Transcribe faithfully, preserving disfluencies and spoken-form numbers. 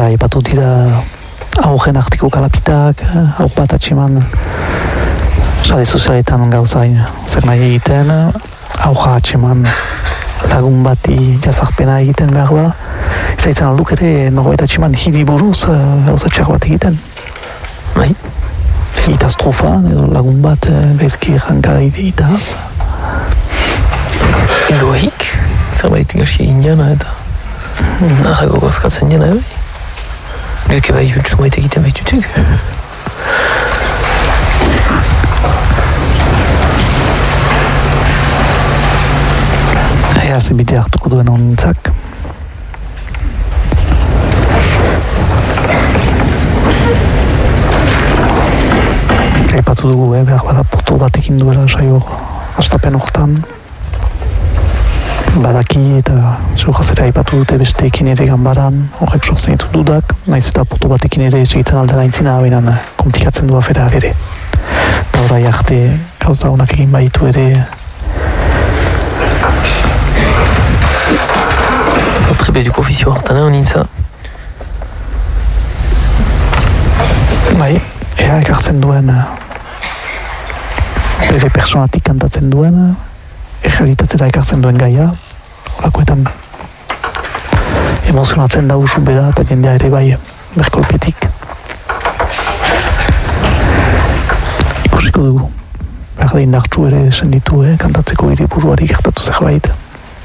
Ara, ipatu dira aurren artiko kalapitak, aur bat atximan sare sozialetan gauzain zer nahi egiten, aurra atximan lagun bati jazarpena egiten behar ba. Zaitzen alduk ere norbait atximan hiri buruz gauza txar bat egiten. Bai. Itaz trofan edo lagun bat bezki erranka itaz. Edo ahik, zerbait gaxi egin jana eta nahago gozkatzen jana bai. Nuke bai huts moit egiten baitutuk. Ea zebite hartuko duen honintzak. Aipatu dugu, eh, behar bada poto batekin duela saio astapen hortan. Badaki eta zehukazera aipatu dute besteekin ere ganbaran, horrek sortzen ditu dudak, naiz eta poto batekin ere segitzen aldera intzina, behinan komplikatzen du afera ere. Eta orai arte gauza honak egin baitu ere. Trebeduko ofizio hortan egon nintza. Bai, ea ekartzen duen bere personatik kantatzen duen, errealitatera ekartzen duen gaia, horakoetan emozionatzen da usu bera eta jendea ere bai berkolpetik. Ikusiko dugu, behar da indartsu ere senditu, eh, kantatzeko hiriburuari gertatu zerbait.